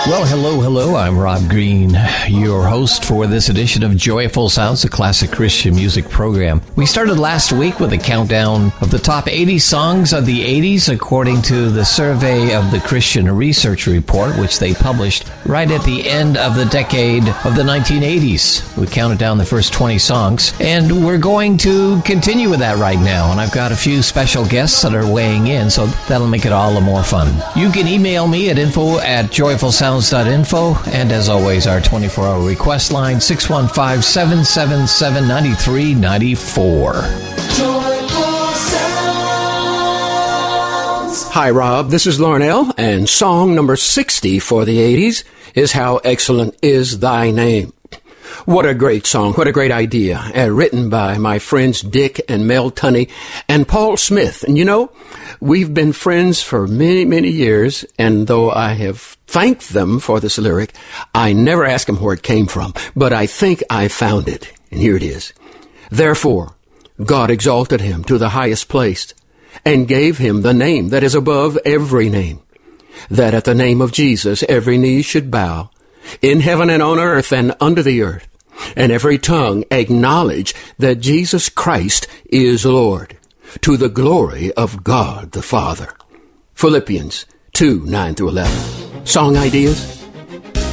Well, hello. I'm Rob Green, your host for this edition of Joyful Sounds, a classic Christian music program. We started last week with a countdown of the top 80 songs of the 80s, according to the survey of the Christian Research Report, which they published right at the end of the decade of the 1980s. We counted down the first 20 songs, and we're going to continue with that right now. And I've got a few special guests that are weighing in, so that'll make it all the more fun. You can email me at info@joyfulsounds.info, and as always, our 24-hour request line, 615-777-9394. Hi, Rob. This is Larnell, and song number 60 for the 80s is How Excellent Is Thy Name. What a great song. What a great idea. Written by my friends Dick and Mel Tunney and Paul Smith. And you know, we've been friends for many, many years, and though I have thanked them for this lyric, I never asked them where it came from, but I think I found it. And here it is. Therefore, God exalted him to the highest place and gave him the name that is above every name, that at the name of Jesus every knee should bow, in heaven and on earth and under the earth, and every tongue acknowledge that Jesus Christ is Lord, to the glory of God the Father. Philippians 2:9-11. Song ideas?